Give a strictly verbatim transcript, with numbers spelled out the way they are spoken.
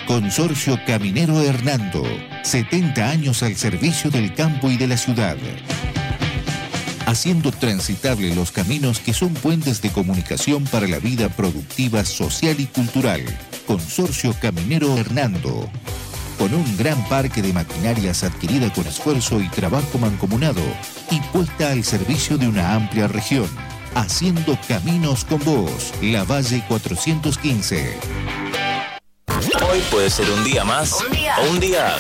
Consorcio Caminero Hernando, setenta años al servicio del campo y de la ciudad. Haciendo transitables los caminos que son puentes de comunicación para la vida productiva, social y cultural. Consorcio Caminero Hernando. Con un gran parque de maquinarias adquirida con esfuerzo y trabajo mancomunado y puesta al servicio de una amplia región. Haciendo caminos con vos. La Valle cuatrocientos quince. Hoy puede ser un día más un día. o un día